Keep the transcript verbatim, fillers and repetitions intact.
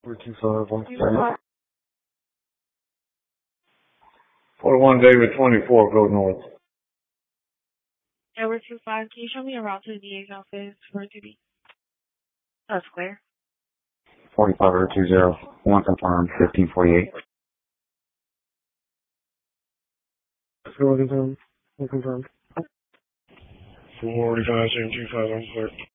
four two five one seven. forty-one David twenty-four, go north. Edward two five, can you show me a route to the D A's office for it to be? That's clear. forty-five oh two zero, one confirmed, fifteen forty-eight. Confirmed. Confirmed. forty-five seven two five, I'm clear.